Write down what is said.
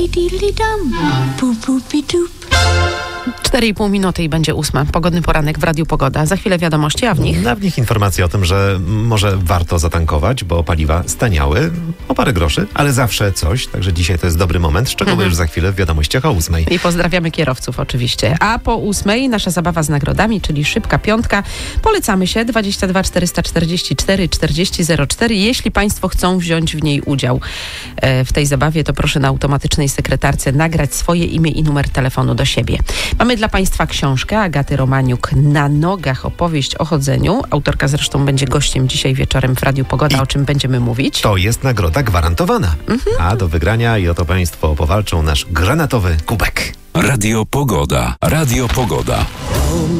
4,5 minuty i będzie 8. Pogodny poranek w Radiu Pogoda. Za chwilę wiadomości, a w nich informacje o tym, że może warto zatankować, bo paliwa staniały o parę groszy, ale zawsze coś. Także dzisiaj to jest dobry moment. Szczegóły już za chwilę w wiadomościach o 8. I pozdrawiamy kierowców oczywiście. A po 8 nasza zabawa z nagrodami, czyli szybka piątka. Polecamy się 22 444 40 04. Jeśli Państwo chcą wziąć w niej udział w tej zabawie, to proszę na automatycznej sekretarce nagrać swoje imię i numer telefonu do siebie. Mamy dla Państwa książkę Agaty Romaniuk "Na nogach. Opowieść o chodzeniu". Autorka zresztą będzie gościem dzisiaj wieczorem w Radiu Pogoda, o czym będziemy mówić. To jest nagroda gwarantowana. A do wygrania i o to Państwo powalczą nasz granatowy kubek. Radio Pogoda. Radio Pogoda.